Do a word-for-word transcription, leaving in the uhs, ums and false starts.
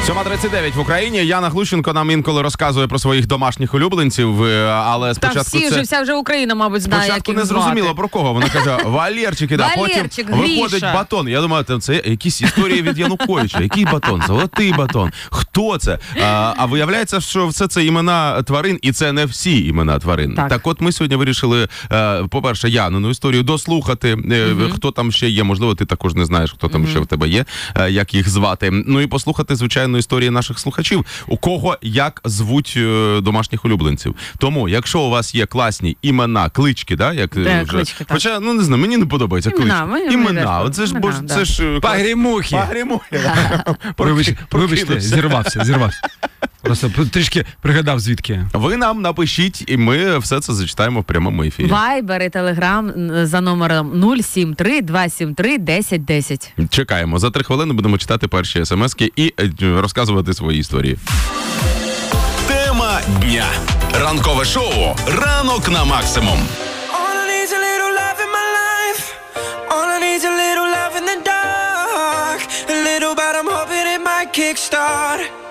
сьома тридцять дев'ять в Україні. Яна Глущенко нам інколи розказує про своїх домашніх улюбленців, але спочатку Та всі це... вже, вся вже Україна, мабуть, знає, Спочатку як їх не зрозуміло, звати. про кого. Вона каже, Валерчик, да, потім Валерчик, виходить Гріша. батон. Я думаю, це якісь історії від Януковича. Який батон? Золотий батон. Хто це? А, а виявляється, що все це імена тварин, і це не всі імена тварин. Так, так от ми сьогодні вирішили, по-перше, Янину історію дослухати, угу. хто там ще є. Можливо, ти також не знаєш, хто там угу. ще в тебе є, як їх звати. Ну і послухати, звичайно, історії наших слухачів. У кого як звуть домашніх улюбленців. Тому, якщо у вас є класні імена, клички, да, як Де, вже... клички, так. Хоча, ну не знаю, мені не подобається імена, клички. Імена, оце ж, бо, да. це ж... Пагрімухи. Пагрімухи. Вибач, вибачте, зірвався, зірвався. Просто трішки пригадав, звідки. Ви нам напишіть, і ми все це зачитаємо в прямому ефірі. Вайбер і Телеграм за номером нуль сім три два сім три десять десять. Чекаємо. За три хвилини будемо читати перші смски і розказувати свої історії. Тема дня. Ранкове шоу «Ранок на максимум». Kickstart